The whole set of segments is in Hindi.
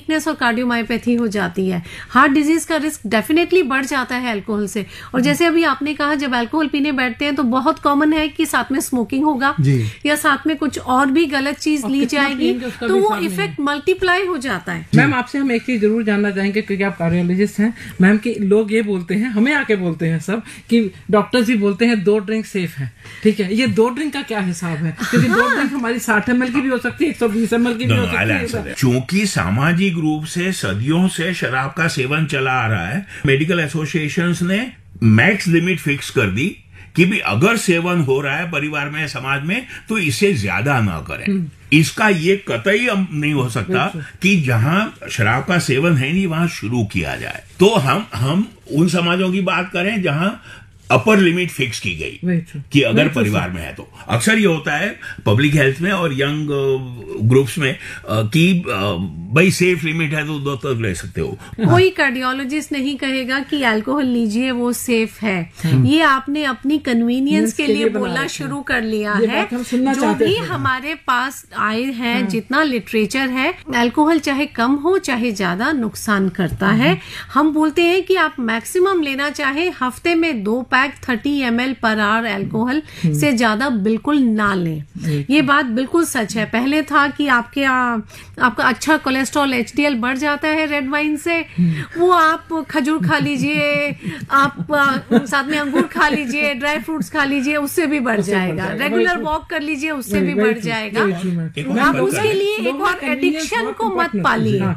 वीकनेस और कार्डियोमायोपैथी हो जाती है। हार्ट डिजीज का रिस्क डेफिनेटली बढ़ जाता है अल्कोहल से। और जैसे अभी आपने कहा, जब अल्कोहल पीने बैठते हैं तो बहुत कॉमन है कि साथ में स्मोकिंग होगा या साथ में कुछ और भी गलत चीज ली जाएगी, तो वो इफेक्ट मल्टीप्लाई हो जाता है। मैम, आपसे हम एक चीज जरूर जानना चाहेंगे, क्योंकि आप कार्डियोलॉजिस्ट हैं मैम, कि लोग ये बोलते हैं, हमें आके बोलते हैं सब, कि डॉक्टर्स भी बोलते हैं 2 ड्रिंक सेफ है। ठीक है, ये 2 ड्रिंक का क्या हिसाब है? क्योंकि 2 ड्रिंक हमारी 60 ml की भी हो सकती है, 120 ml की भी हो सकती है। चूंकि सामाजिक रूप से सदियों से शराब का सेवन चला आ रहा है, मेडिकल एसोसिएशंस ने मैक्स लिमिट फिक्स कर दी कि भी अगर सेवन हो रहा है परिवार में, समाज में, तो इससे ज्यादा ना करें। इसका ये कतई नहीं हो सकता कि जहां शराब का सेवन है नहीं वहां शुरू किया जाए। तो हम उन समाजों की बात करें जहां अपर लिमिट फिक्स की गई कि अगर परिवार में है तो। अक्सर ये होता है पब्लिक हेल्थ में और यंग ग्रुप्स में कि भाई सेफ लिमिट है तो 2 तक ले सकते हो। कोई कार्डियोलॉजिस्ट नहीं कहेगा कि अल्कोहल लीजिए वो सेफ है। ये आपने अपनी कन्वीनियंस के लिए बोलना शुरू कर लिया है। जो भी हमारे पास आए हैं, जितना लिटरेचर है, अल्कोहल चाहे कम हो चाहे ज्यादा नुकसान करता है। हम बोलते हैं कि आप मैक्सिमम लेना चाहे हफ्ते में 2 pack 30 ml per hour alcohol से ज्यादा बिल्कुल ना लें। ये बात बिल्कुल सच है। पहले था कि आपका अच्छा कोलेस्ट्रॉल HDL बढ़ जाता है रेड वाइन से, वो आप खजूर खा लीजिए, आप साथ में अंगूर खा लीजिए, ड्राई फ्रूट्स खा लीजिए, उससे भी बढ़ जाएगा। रेगुलर वॉक कर लीजिए, उससे भी बढ़ जाएगा। आप उसके लिए एक और एडिक्शन को मत पालिए।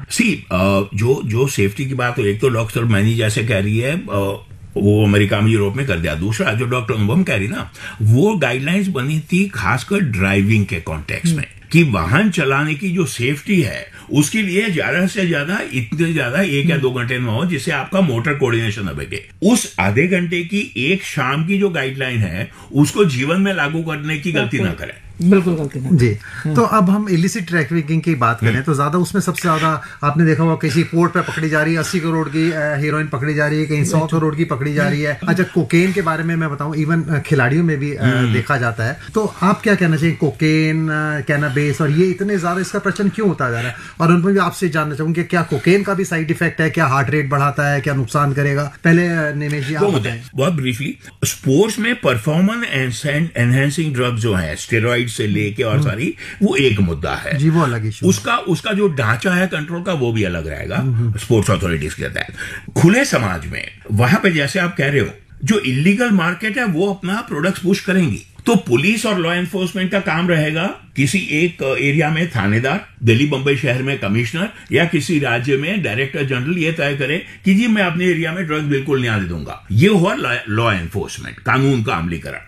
जो सेफ्टी की बात हो, एक तो डॉक्टर मैनी जैसे कह रही है, वो अमेरिका में, यूरोप में कर दिया। दूसरा जो डॉक्टर अनुभव कह रही ना, वो गाइडलाइंस बनी थी खासकर ड्राइविंग के कॉन्टेक्स्ट में, कि वाहन चलाने की जो सेफ्टी है उसके लिए ज्यादा से ज्यादा, इतने ज्यादा 1 या 2 घंटे में हो जिससे आपका मोटर कोऑर्डिनेशन बगे। उस आधे घंटे की एक शाम की जो गाइडलाइन है उसको जीवन में लागू करने की गलती ना करें। बिल्कुल गलती नहीं जी। तो अब हम इलिसिट ट्रैफिकिंग की बात करें तो ज्यादा उसमें सबसे ज्यादा आपने देखा होगा किसी पोर्ट पे पकड़ी जा रही है 80 करोड़ की हीरोइन पकड़ी जा रही है, कहीं 100 करोड़ की पकड़ी जा रही है। अच्छा, कोकेन के बारे में मैं बताऊं, इवन खिलाड़ियों में भी देखा जाता है। तो आप क्या कहना चाहिए, कोकेन, कैनाबिस, और ये इतने ज्यादा इसका प्रचलन क्यों होता जा रहा है? और उनमें भी आपसे जानना चाहूंगी, क्या कोकेन का भी साइड इफेक्ट है? क्या हार्ट रेट बढ़ाता है? क्या नुकसान करेगा? पहले निमेश जी आप बताएं। बहुत ब्रीफली, स्पोर्ट्स में परफॉर्मेंस एनहेंसिंग ड्रग जो है, स्टेरॉइड से लेके और सारी, वो एक मुद्दा है जी, वो अलग इशू। उसका जो ढांचा है कंट्रोल का, वो भी अलग रहेगा स्पोर्ट्स अथॉरिटीज के तहत। खुले समाज में वहां पे जैसे आप कह रहे हो, जो इलीगल मार्केट है वो अपना प्रोडक्ट्स पुश करेंगी, तो पुलिस और लॉ एनफोर्समेंट का काम रहेगा किसी एक एरिया में थानेदार, दिल्ली बंबई शहर में कमिश्नर, या किसी राज्य में डायरेक्टर जनरल ये तय करे कि जी मैं अपने एरिया में ड्रग्स बिल्कुल नहीं आने दूंगा। ये हुआ लॉ एनफोर्समेंट, कानून का अमलीकरण।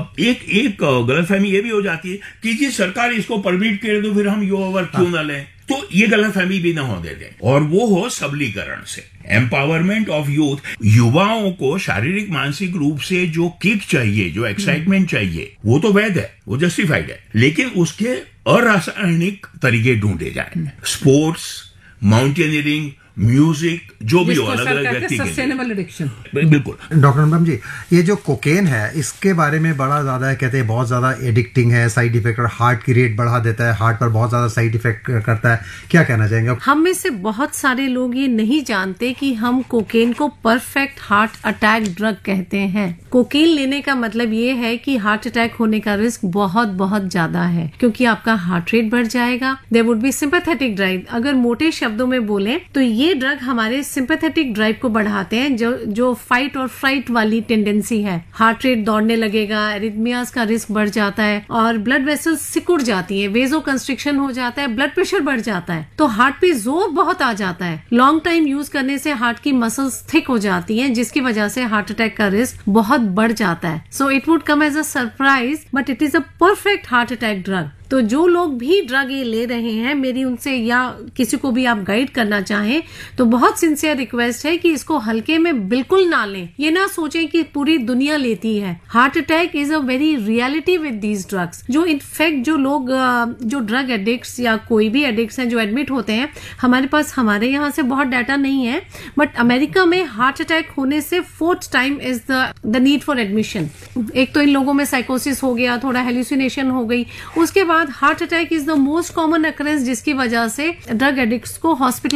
एक गलतफहमी ये भी हो जाती है कि जी सरकार इसको परमिट करे तो फिर हम ये ओवर क्यों ना लें। तो ये गलतफहमी भी ना हो देते, और वो हो सबलीकरण से, एम्पावरमेंट ऑफ यूथ। युवाओं को शारीरिक मानसिक रूप से जो किक चाहिए, जो एक्साइटमेंट चाहिए, वो तो वैध है, वो जस्टिफाइड है, लेकिन उसके अरासायनिक तरीके ढूंढे जाए। स्पोर्ट्स, माउंटेनियरिंग, म्यूजिक, जो भी हो, अलग अलग व्यक्ति के सस्टेनेबल एडिक्शन। बिल्कुल। डॉक्टर अनुपम जी, ये जो कोकेन है इसके बारे में बड़ा ज्यादा है, कहते हैं बहुत ज्यादा एडिक्टिंग है, साइड इफेक्ट, और हार्ट की रेट बढ़ा देता है, हार्ट पर बहुत ज्यादा साइड इफेक्ट करता है। क्या कहना चाहेंगे? हम में से बहुत सारे लोग ये नहीं जानते कि हम कोकेन को परफेक्ट हार्ट अटैक ड्रग कहते हैं। कोकेन लेने का मतलब ये है कि हार्ट अटैक होने का रिस्क बहुत बहुत ज्यादा है, क्योंकि आपका हार्ट रेट बढ़ जाएगा। There would be sympathetic drive. अगर मोटे शब्दों में बोले तो ये ड्रग हमारे सिंपैथेटिक ड्राइव को बढ़ाते हैं, जो फाइट और फ्राइट वाली टेंडेंसी है। हार्ट रेट दौड़ने लगेगा, एरिथमियाज का रिस्क बढ़ जाता है, और ब्लड वेसल्स सिकुड़ जाती है, वेजो कंस्ट्रिक्शन हो जाता है, ब्लड प्रेशर बढ़ जाता है, तो हार्ट पे जोर बहुत आ जाता है। लॉन्ग टाइम यूज करने से हार्ट की मसल्स थिक हो जाती हैं, जिसकी वजह से हार्ट अटैक का रिस्क बहुत बढ़ जाता है। So it would come as a surprise, but it is a perfect heart attack drug. तो जो लोग भी ड्रग ये ले रहे हैं, मेरी उनसे या किसी को भी आप गाइड करना चाहें तो बहुत सिंसियर रिक्वेस्ट है कि इसको हल्के में बिल्कुल ना लें। ये ना सोचें कि पूरी दुनिया लेती है। Heart attack is a very reality with these drugs. जो इनफैक्ट जो लोग जो ड्रग एडिक्ट्स या कोई भी एडिक्ट्स हैं जो एडमिट होते हैं, हमारे पास हमारे यहाँ से बहुत डाटा नहीं है, बट अमेरिका में हार्ट अटैक होने से 4th time is the need for admission. एक तो इन लोगों में साइकोसिस हो गया, थोड़ा हेलुसिनेशन हो गई, उसके बाद heart attack is the most common occurrence, जिसकी वजह से ड्रग एडिक्ट्स को हॉस्पिटल